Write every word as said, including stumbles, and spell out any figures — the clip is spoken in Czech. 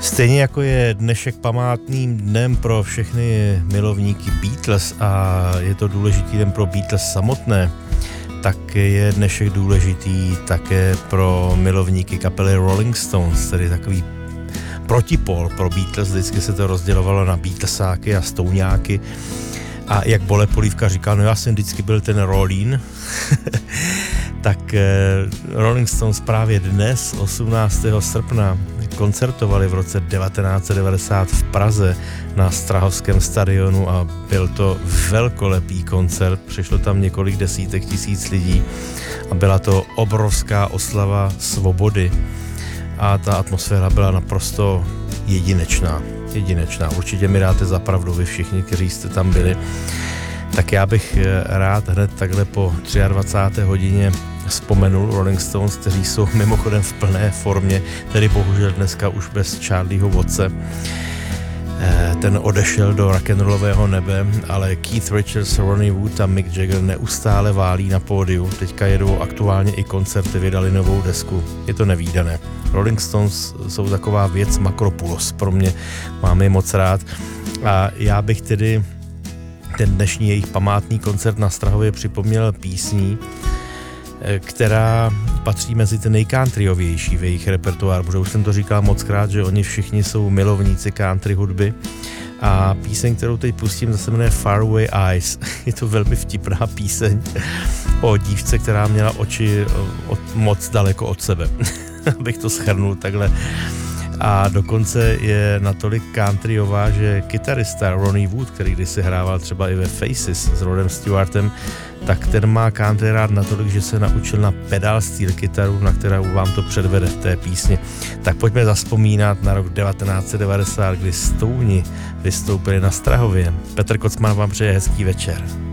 Stejně jako je dnešek památným dnem pro všechny milovníky Beatles a je to důležitý den pro Beatles samotné, tak je dnešek důležitý také pro milovníky kapely Rolling Stones, tedy takový protipol pro Beatles. Vždycky se to rozdělovalo na Beatlesáky a Stoňáky. A jak Bole Polívka říkal, no já jsem vždycky byl ten Rolling, tak eh, Rolling Stones právě dnes, osmnáctého srpna, koncertovali v roce devatenáct set devadesát v Praze na Strahovském stadionu a byl to velkolepý koncert, přišlo tam několik desítek tisíc lidí a byla to obrovská oslava svobody a ta atmosféra byla naprosto jedinečná. jedinečná. Určitě mi dáte za pravdu vy všichni, kteří jste tam byli. Tak já bych rád hned takhle po dvacáté třetí hodině vzpomenul Rolling Stones, kteří jsou mimochodem v plné formě, tedy bohužel dneska už bez Charlieho Wattse. Ten odešel do rock'n'rollového nebe, ale Keith Richards, Ronnie Wood a Mick Jagger neustále válí na pódiu. Teďka jedou aktuálně i koncerty, vydali novou desku. Je to nevídané. Rolling Stones jsou taková věc makropulos pro mě, mám je moc rád. A já bych tedy ten dnešní jejich památný koncert na Strahově připomněl písní, která patří mezi ty nejcountryovější v jejich repertoáru, protože už jsem to říkal mockrát, že oni všichni jsou milovníci country hudby a píseň, kterou teď pustím, zase jmenuje Faraway Eyes. Je to velmi vtipná píseň o dívce, která měla oči od, moc daleko od sebe. Abych to shrnul takhle. A dokonce je natolik countryová, že kytarista Ronnie Wood, který kdysi hrával třeba i ve Faces s Rodem Stewartem, tak ten má country rád natolik, že se naučil na pedal steel kytaru, na kterou vám to předvede v té písni. Tak pojďme zazpomínat na rok devatenáct set devadesát, kdy Stouni vystoupili na Strahově. Petr Kocman vám přeje hezký večer.